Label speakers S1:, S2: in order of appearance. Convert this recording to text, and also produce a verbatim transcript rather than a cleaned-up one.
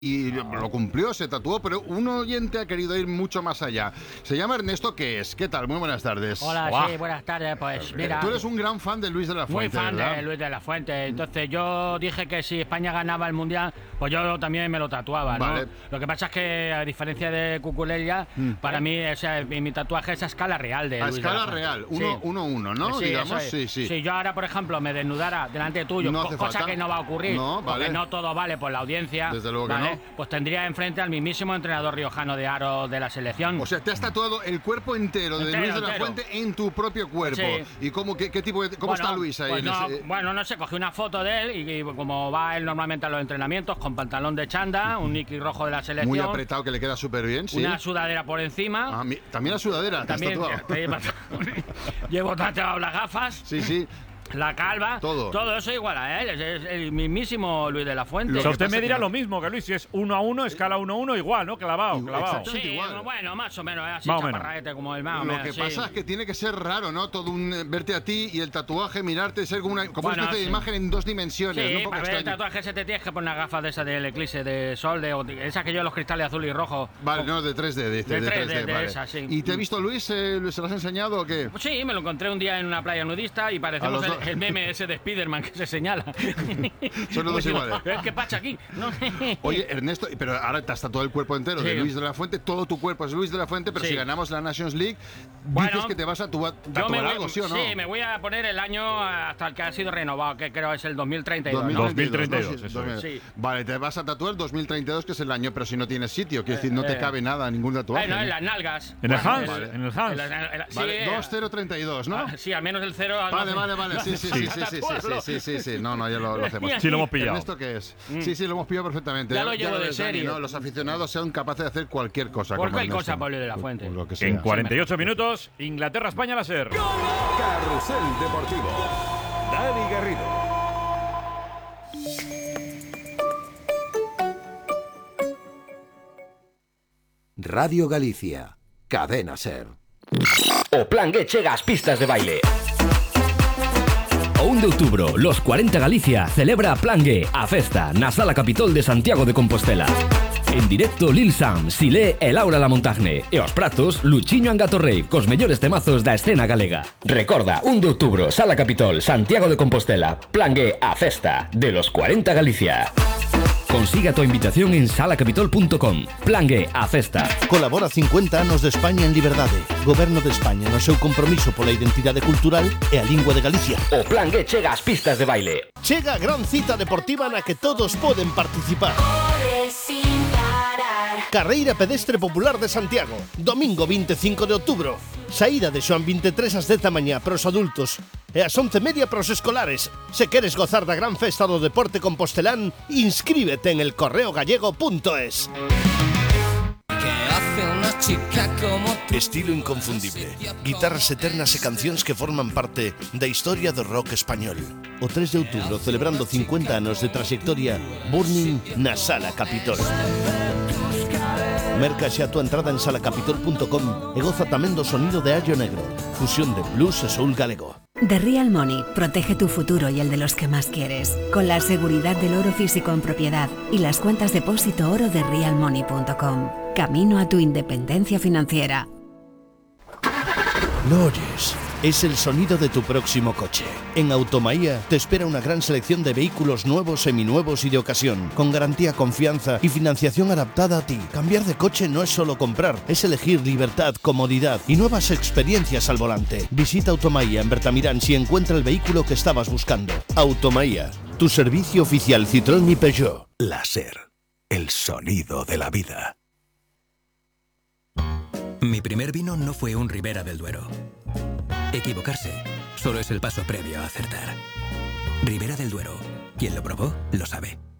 S1: Y lo cumplió, se tatuó, pero un oyente ha querido ir mucho más allá. Se llama Ernesto, ¿qué es? ¿Qué tal? Muy buenas tardes.
S2: Hola,
S1: Wow.
S2: sí, buenas tardes. Pues mira...
S1: Tú eres un gran fan de Luis de la Fuente,
S2: Muy fan
S1: ¿verdad?
S2: de Luis de la Fuente. Entonces yo dije que si España ganaba el Mundial, pues yo también me lo tatuaba, ¿no?
S1: Vale.
S2: Lo que pasa es que, a diferencia de Cucurella, mm. para mí, o sea, mi, mi tatuaje es a escala real de
S1: A
S2: Luis
S1: escala
S2: de la
S1: real,
S2: sí.
S1: uno, uno, uno, ¿no?
S2: Sí,
S1: Digamos,
S2: es.
S1: sí, sí.
S2: Si yo ahora, por ejemplo, me desnudara delante tuyo,
S1: no
S2: co cosa
S1: falta.
S2: que no va a ocurrir,
S1: no, vale.
S2: porque no todo vale por la audiencia,
S1: desde luego
S2: ¿vale?
S1: que no.
S2: Pues tendría enfrente al mismísimo entrenador riojano de aro de la selección.
S1: O sea, te has tatuado el cuerpo entero de
S2: entero,
S1: Luis de la
S2: entero.
S1: Fuente en tu propio cuerpo.
S2: Sí.
S1: ¿Y cómo, qué, qué tipo de, cómo
S2: bueno,
S1: está Luis ahí?
S2: Pues
S1: en
S2: no,
S1: ese...
S2: Bueno, no sé, cogí una foto de él y, y como va él normalmente a los entrenamientos, con pantalón de chanda, un Nike rojo de la selección.
S1: Muy apretado, que le queda súper bien, sí.
S2: Una sudadera por encima.
S1: Ah, mi, también la sudadera, te has
S2: También
S1: tatuado.
S2: llevo tatuado las gafas.
S1: Sí, sí.
S2: La calva,
S1: todo.
S2: todo eso igual a él, es, es el mismísimo Luis de la Fuente.
S3: O sea, usted me dirá
S1: que...
S3: lo mismo que Luis, si es uno a uno, escala uno a uno, igual, ¿no? Clavado,
S1: Igual,
S3: clavado.
S1: exactamente
S2: Sí,
S1: igual.
S2: bueno, más o menos, así
S3: Más o
S2: chaparraete como el más.
S1: Lo
S2: menos,
S1: que
S2: sí.
S1: pasa es que tiene que ser raro, ¿no? Todo un verte a ti y el tatuaje, mirarte, ser como una, como
S2: Bueno,
S1: una especie
S2: sí.
S1: de imagen en dos dimensiones,
S2: Sí,
S1: ¿no? Un poco
S2: para ver el
S1: extraño.
S2: tatuaje ese te tienes que poner unas gafas de esas del eclipse de sol, de, esas que yo los cristales azul y rojo.
S1: Vale, no, de tres D, de,
S2: De
S1: de
S2: tres D,
S1: tres D,
S2: de
S1: vale.
S2: esas, sí.
S1: ¿Y te ha visto Luis? Eh, ¿Se lo has enseñado o qué?
S2: Pues sí, me lo encontré un día en una playa nudista y parecemos el, el meme ese de Spiderman que se señala.
S1: Son los dos iguales.
S2: ¿Qué pasa aquí? No.
S1: Oye, Ernesto, pero ahora te has tatuado el cuerpo entero
S2: Sí.
S1: de Luis de la Fuente, todo tu cuerpo es Luis de la Fuente, pero
S2: Sí.
S1: si ganamos la Nations League,
S2: Bueno,
S1: dices que te vas a tatuar,
S2: Yo me
S1: tatuar
S2: voy,
S1: algo, ¿sí o no?
S2: Sí, me voy a poner el año hasta el que ha sido renovado, que creo es el dos mil treinta y dos. ¿no?
S3: dos mil treinta y dos,
S1: ¿no? Sí,
S3: eso es.
S2: Sí.
S1: Vale, te vas a tatuar dos mil treinta y dos, que es el año, pero si no tienes sitio, quiero decir, no te
S2: eh.
S1: cabe nada, ningún tatuaje.
S2: Bueno,
S1: ¿no?
S2: en las nalgas.
S3: En el
S2: Bueno,
S3: Hans,
S2: el-
S3: en el Hans.
S2: el- el- el- sí,
S1: Vale,
S2: eh,
S1: dos cero treinta y dos, ¿no?
S2: ah, sí, al menos el cero.
S1: Vale, vale, vale, sí, sí, sí, sí, sí, sí, sí,
S2: Tatuarlo.
S1: sí, sí, sí, no, no, ya lo, lo hacemos.
S3: Sí, lo hemos pillado.
S1: ¿Ernesto qué es? Sí, sí, lo hemos pillado perfectamente.
S2: Ya lo llevo de
S1: ves, Dani,
S2: serie.
S1: ¿no? Los aficionados sean capaces de hacer cualquier cosa. como
S2: Cualquier
S1: Ernesto.
S2: cosa, Pablo de la Fuente.
S1: Por lo que sea.
S3: En cuarenta y ocho minutos, Inglaterra-España láser.
S4: Carrusel Deportivo. Dani Garrido.
S5: Radio Galicia, Cadena Ser.
S6: O Plan G chega ás pistas de baile. O un de outubro, los cuarenta Galicia celebra Plan G, a festa na Sala Capitol de Santiago de Compostela. En directo Lil Sam, Silé e Laura Lamontagne. E os pratos, Luchiño Angatorrey, cos mellores temazos da escena galega. Recorda, un de outubro, Sala Capitol, Santiago de Compostela. Plan G, a festa de los cuarenta Galicia. Consiga tu invitación en sala capitol punto com. Plan G, a festa.
S7: Colabora cincuenta anos de España en liberdade. Goberno de España no seu compromiso pola identidade cultural e a lingua de Galicia.
S6: O Plan G chega ás pistas de baile.
S7: Chega a gran cita deportiva na que todos poden participar. Carreira Pedestre Popular de Santiago, domingo veinticinco de outubro. Saída de Xoán veintitrés ás dez da mañá para os adultos e ás once e media para os escolares. Se queres gozar da gran festa do deporte compostelán, inscríbete en el correo gallego punto es. Estilo inconfundible, guitarras eternas e cancións que forman parte da historia do rock español. O tres de outubro, celebrando cincuenta anos de trayectoria, Burning na Sala Capitol. Merca xa a tua entrada en sala capitol punto com e goza tamén do sonido de Allo Negro, fusión de blues e soul galego.
S8: The Real Money protege tu futuro y el de los que más quieres, con la seguridad del oro físico en propiedad y las cuentas depósito oro de real money punto com. Camino a tu independencia financiera.
S7: ¿Lo oyes? Es el sonido de tu próximo coche. En Automaía te espera una gran selección de vehículos nuevos, seminuevos y de ocasión, con garantía, confianza y financiación adaptada a ti. Cambiar de coche no es solo comprar, es elegir libertad, comodidad y nuevas experiencias al volante. Visita Automaía en Bertamirán si encuentra el vehículo que estabas buscando. Automaía, tu servicio oficial Citroën y Peugeot.
S4: Láser, el sonido de la vida.
S9: Mi primer vino no fue un Ribera del Duero. Equivocarse solo es el paso previo a acertar. Ribera del Duero. Quien lo probó, lo sabe.